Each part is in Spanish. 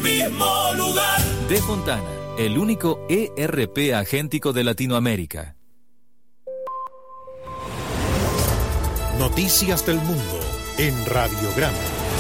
mismo lugar. De Fontana, el único ERP agéntico de Latinoamérica. Noticias del Mundo en Radiograma.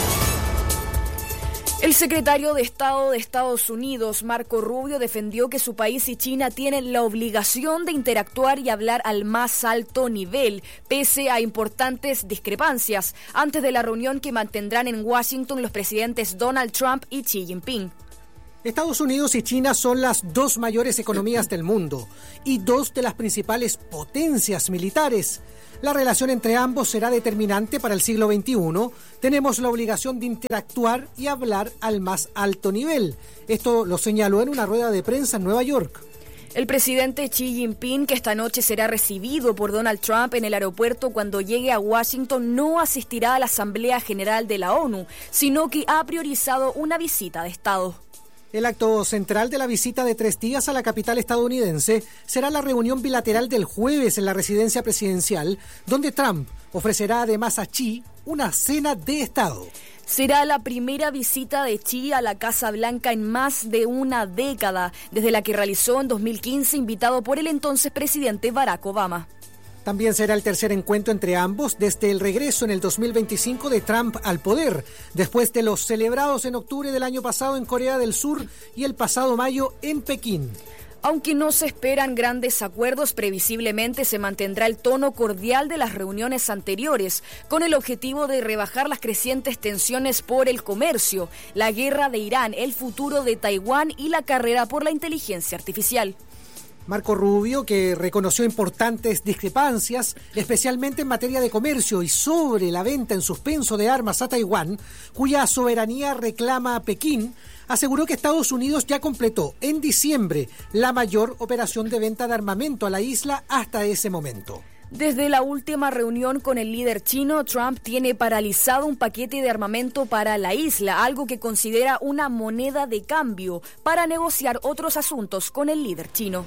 El secretario de Estado de Estados Unidos, Marco Rubio, defendió que su país y China tienen la obligación de interactuar y hablar al más alto nivel, pese a importantes discrepancias, antes de la reunión que mantendrán en Washington los presidentes Donald Trump y Xi Jinping. Estados Unidos y China son las dos mayores economías del mundo y dos de las principales potencias militares. La relación entre ambos será determinante para el siglo XXI. Tenemos la obligación de interactuar y hablar al más alto nivel. Esto lo señaló en una rueda de prensa en Nueva York. El presidente Xi Jinping, que esta noche será recibido por Donald Trump en el aeropuerto cuando llegue a Washington, no asistirá a la Asamblea General de la ONU, sino que ha priorizado una visita de Estado. El acto central de la visita de 3 días a la capital estadounidense será la reunión bilateral del jueves en la residencia presidencial, donde Trump ofrecerá además a Xi una cena de Estado. Será la primera visita de Xi a la Casa Blanca en más de una década, desde la que realizó en 2015, invitado por el entonces presidente Barack Obama. También será el tercer encuentro entre ambos desde el regreso en el 2025 de Trump al poder, después de los celebrados en octubre del año pasado en Corea del Sur y el pasado mayo en Pekín. Aunque no se esperan grandes acuerdos, previsiblemente se mantendrá el tono cordial de las reuniones anteriores, con el objetivo de rebajar las crecientes tensiones por el comercio, la guerra de Irán, el futuro de Taiwán y la carrera por la inteligencia artificial. Marco Rubio, que reconoció importantes discrepancias, especialmente en materia de comercio y sobre la venta en suspenso de armas a Taiwán, cuya soberanía reclama Pekín, aseguró que Estados Unidos ya completó en diciembre la mayor operación de venta de armamento a la isla hasta ese momento. Desde la última reunión con el líder chino, Trump tiene paralizado un paquete de armamento para la isla, algo que considera una moneda de cambio para negociar otros asuntos con el líder chino.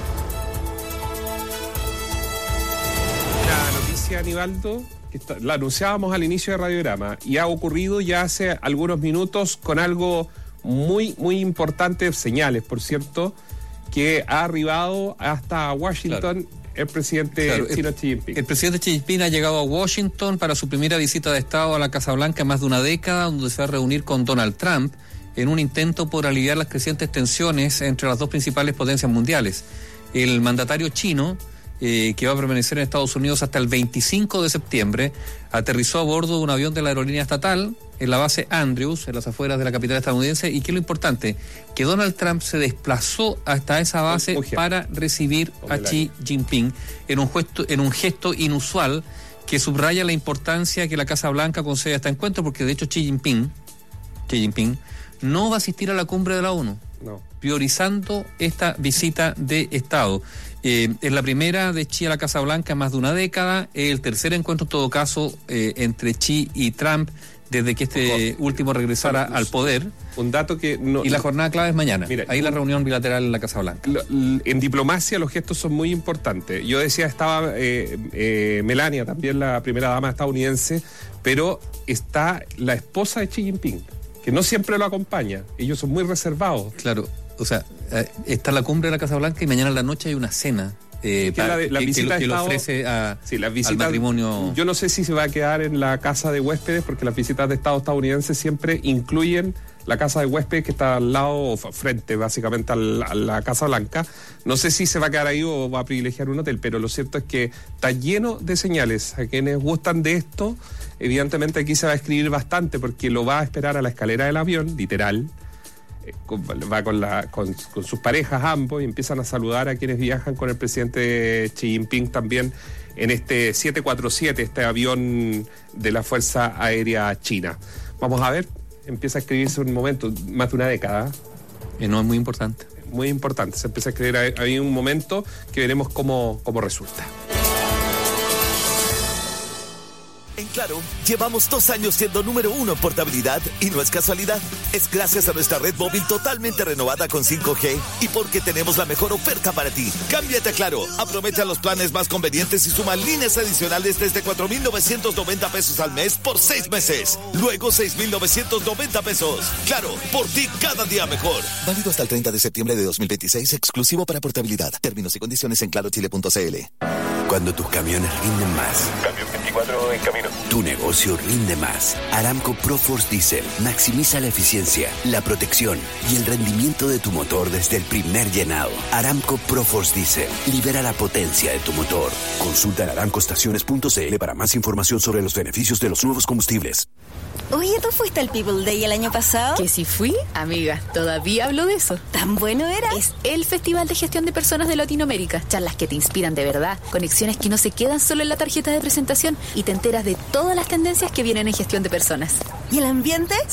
La noticia, Aníbaldo, la anunciábamos al inicio de Radiograma y ha ocurrido ya hace algunos minutos con algo muy, muy importante, señales, por cierto, que ha arribado hasta Washington. Claro. El presidente chino Xi Jinping. El presidente Xi Jinping ha llegado a Washington para su primera visita de Estado a la Casa Blanca en más de una década, donde se va a reunir con Donald Trump en un intento por aliviar las crecientes tensiones entre las dos principales potencias mundiales. El mandatario chino, que va a permanecer en Estados Unidos hasta el 25 de septiembre, aterrizó a bordo de un avión de la aerolínea estatal en la base Andrews, en las afueras de la capital estadounidense, y que es lo importante, que Donald Trump se desplazó hasta esa base para recibir a Xi Jinping en un gesto inusual que subraya la importancia que la Casa Blanca concede a este encuentro, porque de hecho Xi Jinping no va a asistir a la cumbre de la ONU, priorizando esta visita de Estado. Es la primera de Xi a la Casa Blanca en más de una década, el tercer encuentro en todo caso entre Xi y Trump desde que este último regresara al poder. Un dato que y la jornada clave es mañana. Mira, ahí la reunión bilateral en la Casa Blanca. En diplomacia los gestos son muy importantes. Yo decía, estaba Melania, también la primera dama estadounidense, pero está la esposa de Xi Jinping, que no siempre lo acompaña. Ellos son muy reservados. Claro, o sea, está la cumbre de la Casa Blanca y mañana en la noche hay una cena. Que lo ofrece al matrimonio. Yo no sé si se va a quedar en la casa de huéspedes, porque las visitas de Estado estadounidenses siempre incluyen la casa de huéspedes, que está al lado o frente básicamente a la Casa Blanca. No sé si se va a quedar ahí o va a privilegiar un hotel, pero lo cierto es que está lleno de señales. A quienes gustan de esto, evidentemente aquí se va a escribir bastante, porque lo va a esperar a la escalera del avión, literal. Va con sus parejas ambos y empiezan a saludar a quienes viajan con el presidente Xi Jinping también en este 747, este avión de la Fuerza Aérea China. Vamos a ver, empieza a escribirse un momento, más de una década. No, es muy importante. Muy importante, se empieza a escribir ahí un momento que veremos cómo resulta. En Claro, llevamos 2 años siendo número 1 en portabilidad y no es casualidad. Es gracias a nuestra red móvil totalmente renovada con 5G y porque tenemos la mejor oferta para ti. Cámbiate a Claro, aprovecha los planes más convenientes y suma líneas adicionales desde 4,990 pesos al mes por 6 meses. Luego 6,990 pesos. Claro, por ti cada día mejor. Válido hasta el 30 de septiembre de 2026, exclusivo para portabilidad. Términos y condiciones en clarochile.cl. Cuando tus camiones rinden más. Cambio 24 en camino. Tu negocio rinde más. Aramco ProForce Diesel maximiza la eficiencia, la protección y el rendimiento de tu motor desde el primer llenado. Aramco ProForce Diesel libera la potencia de tu motor. Consulta en aramcoestaciones.cl para más información sobre los beneficios de los nuevos combustibles. Oye, ¿tú fuiste al People Day el año pasado? Que si fui, amiga, todavía hablo de eso. ¿Tan bueno era? Es el Festival de Gestión de Personas de Latinoamérica. Charlas que te inspiran de verdad, conexiones que no se quedan solo en la tarjeta de presentación y te enteras de todas las tendencias que vienen en gestión de personas. ¿Y el ambiente?